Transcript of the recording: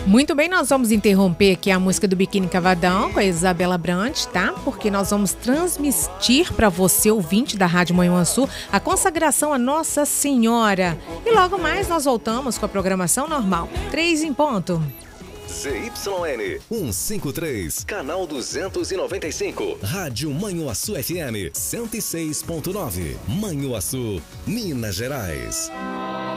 Muito bem, nós vamos interromper aqui a música do Biquíni Cavadão com a Isabela Brandt, tá? Porque nós vamos transmitir para você, ouvinte da Rádio Manhuaçu, a consagração a Nossa Senhora. E logo mais nós voltamos com a programação normal. 3 em ponto. ZYN 153, canal 295. Rádio Manhuaçu FM 106.9. Manhuaçu, Minas Gerais.